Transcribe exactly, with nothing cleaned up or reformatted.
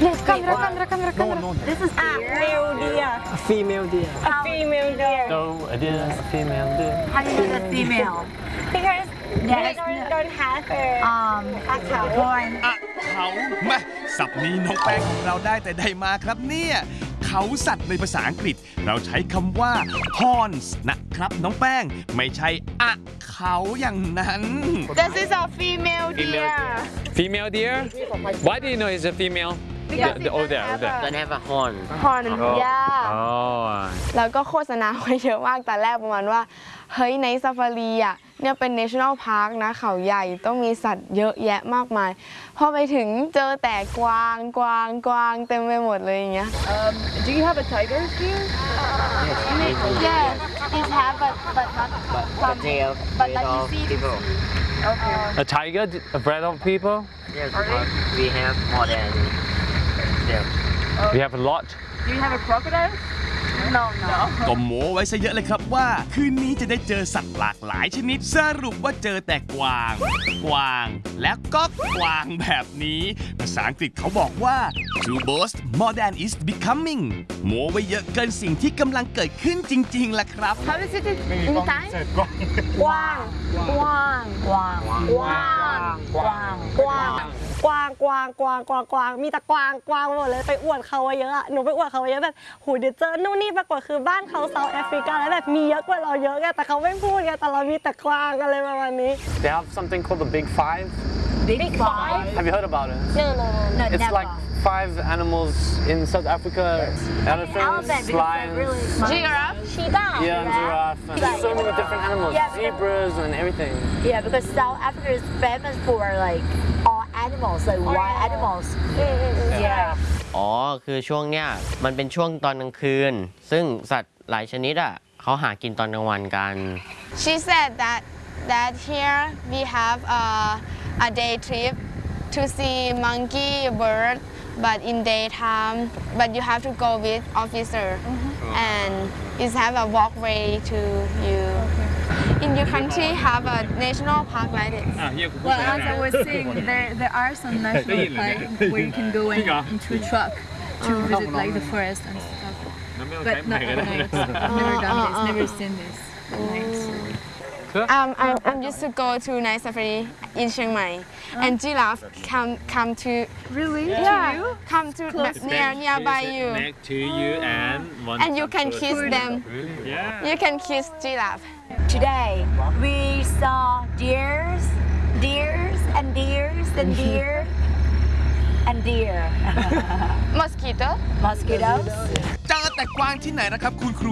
Yes, camera, camera, camera, camera. This is a male deer. A female deer. A female deer. No, a deer, a female deer. How do you know the female? Because Yes. they don't, don't have a Um, horn. อะเขาแม่ศัพท์นี้น้องแป้งของเราได้แต่ใดมาครับเนี่ยเขาสัตว์ในภาษาอังกฤษเราใช้คำว่า horns นะครับน้องแป้งไม่ใช่อะเขาอย่างนั้น This is a female deer. Female deer? Why do you know it's a female? Because The- the- oh, it there, oh, doesn't there. have Don't have a horn. Horn. Oh. Yeah. Oh. แล้วก็โฆษณาไว้เยอะมากตอนแรกประมาณว่าเฮ้ยในซาฟารีอ่ะเนี่ยเป็น national park นะเขาใหญ่ต้องมีสัตว์เยอะแยะมากมายพอไปถึงเจอแต่กวางกวางกวางเต็มไปหมดเลยอย่างเงี้ย Um, do you have a tiger here? yes, it have but but not But, from but they are but afraid like you of see people. Okay. A tiger afraid of people? Yes, because we have more than them. We have a lot. Do you have a crocodile? No, no. ก็โม้ไว้ซะเยอะเลยครับว่า คืนนี้จะได้เจอสัตว์หลากหลายชนิดสรุปว่าเจอแต่กวาง กวาง และก็กวางแบบนี้ ภาษาอังกฤษเขาบอกว่า to boast more than is becoming โม้ไว้เยอะเกินสิ่งที่กำลังเกิดขึ้นจริงๆล่ะครับ How is it in time? กวางกวาง Guang. กวางกวางกวางกวางกวางกวางกวางกวางมีแต่กวางกวางหมดเลยไปอวดเขาไว้เยอะอะหนูไปอวดเขาไว้เยอะแบบโหเดี๋ยวเจอนู่นนี่ปรากฏคือบ้านเขาเซาท์แอฟริกาแล้วแบบมีเยอะกว่าเราเยอะไงแต่เขาไม่พูดไงแต่เรามีแต่กวางอะไรประมาณนี้ They have something called the Big Five. Big five? Have you heard about it? no no no No, It's never. like five animals in South Africa. Elephants, elephant because lions, they're really smart. Giraffe cheetah yeah, and giraffe, and Like- so many different animals. Yeah, because- Zebras and everything. Yeah, because South Africa is famous for like all animals, like wild animals. Yeah. อ๋อ คือช่วงเนี้ยมันเป็นช่วงตอนกลางคืน ซึ่งสัตว์หลายชนิดอ่ะเขาหากินตอนกลางวันกัน She said that that here we have a a day trip to see monkey bird but in daytime but you have to go with officer and it's have a walkway to you in your country have a national park like this Well, as I was saying, there there are some national parks where you can go in, into a truck to visit like the forest and stuff. But not at night. I've never done this, never seen this. Nice. Um, I'm, I'm used to go to night safari in Chiang Mai, and giraffe come come to Really? yeah To you? come to near nearby you, next to you and one and you can kiss them. Yeah. You can kiss giraffe. Today we saw deers, deers and deers and deer and deer. Mosquito. Mosquitoes. เจอแต่กวางที่ไหนนะครับคุณครู